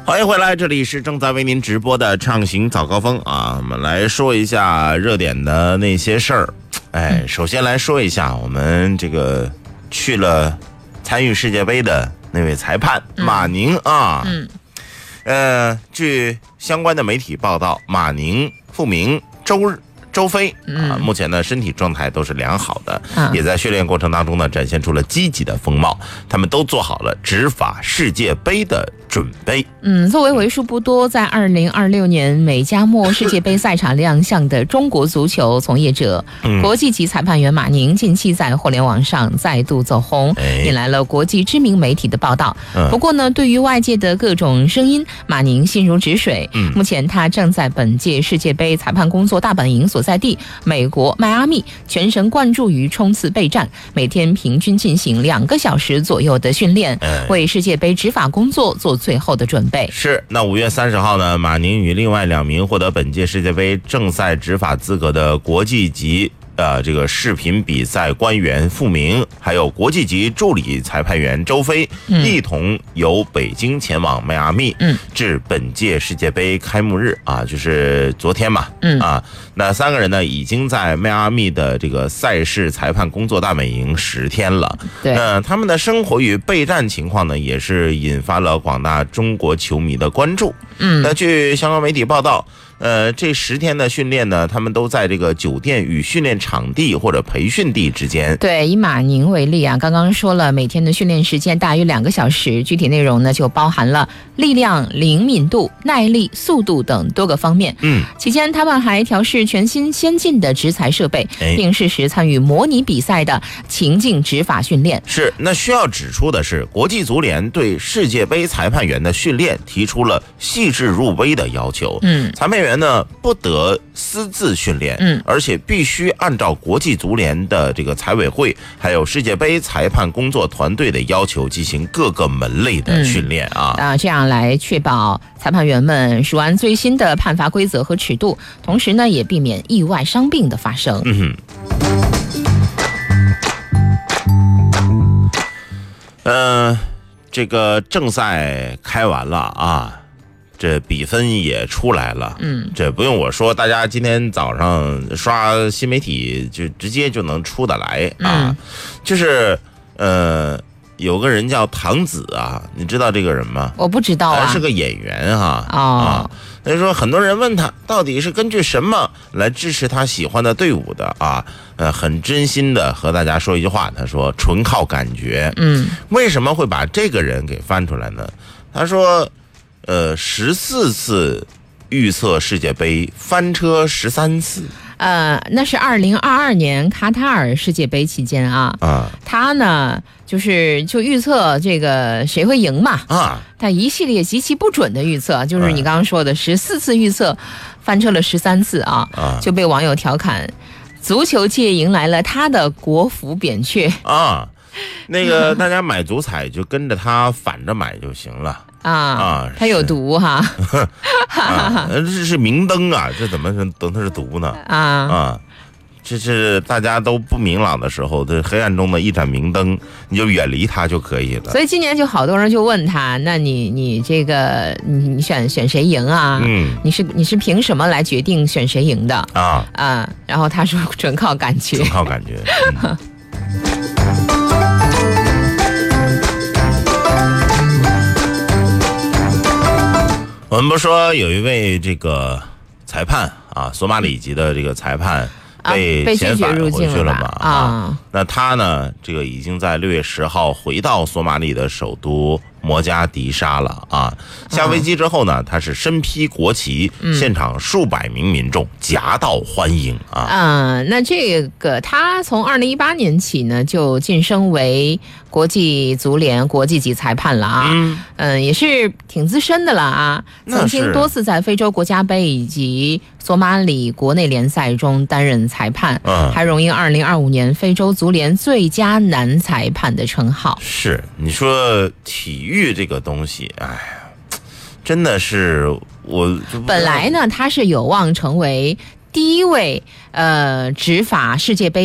欢迎回来，这里是正在为您直播的畅行早高峰啊，我们来说一下热点的那些事儿。首先来说一下我们这个去了参与世界杯的那位裁判马宁啊。据相关的媒体报道，马宁、傅明、周飞目前呢身体状态都是良好的，也在训练过程当中呢展现出了积极的风貌，他们都做好了执法世界杯的准备。 作为为数不多在2026年美加墨世界杯赛场亮相的中国足球从业者，国际级裁判员马宁近期在互联网上再度走红，引来了国际知名媒体的报道。不过呢，对于外界的各种声音，马宁心如止水。目前他正在本届世界杯裁判工作大本营所在地美国迈阿密全神贯注于冲刺备战，每天平均进行2个小时左右的训练，为世界杯执法工作做最后的准备。 是，那5月30号呢，马宁与另外2名获得本届世界杯正赛执法资格的国际级这个视频比赛官员傅明，还有国际级助理裁判员周飞，一同由北京前往迈阿密，至本届世界杯开幕日啊，就是昨天嘛，那3个人呢已经在迈阿密的这个赛事裁判工作大本营10天了。 对， 他们的生活与备战情况呢，也是引发了广大中国球迷的关注。那据相关媒体报道，这10天的训练呢，他们都在这个酒店与训练场地或者培训地之间。 对，以马宁为例啊，刚刚说了每天的训练时间大约2个小时，具体内容呢就包含了力量、灵敏度、耐力、速度等多个方面。期间他们还调试全新先进的执裁设备，并适时参与模拟比赛的情境执法训练。 是，那需要指出的是，国际足联对世界杯裁判员的训练提出了细致入微的要求。裁判员呢不得私自训练，而且必须按照国际足联的这个裁委会还有世界杯裁判工作团队的要求进行各个门类的训练这样来确保裁判员们熟谙最新的判罚规则和尺度，同时呢也避免意外伤病的发生。 这个正赛开完了啊，这比分也出来了，这不用我说，大家今天早上刷新媒体就直接就能出得来啊。就是有个人叫唐子啊，你知道这个人吗？ 我不知道啊， 是个演员他说很多人问他到底是根据什么来支持他喜欢的队伍的啊？很真心的和大家说一句话，他说纯靠感觉。为什么会把这个人给翻出来呢？他说14次预测世界杯，翻车13次。 那是2022年卡塔尔世界杯期间他呢就预测这个谁会赢嘛他一系列极其不准的预测，就是你刚刚说的14次预测，翻车了13次就被网友调侃，足球界迎来了他的国服扁鹊那个大家买足彩就跟着他反着买就行了他有毒这是明灯啊，这怎么等它是毒呢这是大家都不明朗的时候，这黑暗中的一盏明灯，你就远离它就可以了。 所以今年就好多人就问他，那你这个你选谁赢啊？你是凭什么来决定选谁赢的然后他说纯靠感觉， 纯靠感觉。我们不说有一位这个裁判索马里籍的这个裁判被遣返回去了嘛那他呢这个已经在6月10号回到索马里的首都摩加迪沙了下飞机之后呢，他是身披国旗，现场数百名民众夹道欢迎那这个他从2018年起呢就晋升为国际足联国际级裁判了也是挺资深的了曾经多次在非洲国家杯以及索马里国内联赛中担任裁判，还荣膺2025年非洲足联最佳男裁判的称号。 是，你说体育这个东西，真的是本来呢，他是有望成为第一位执法世界杯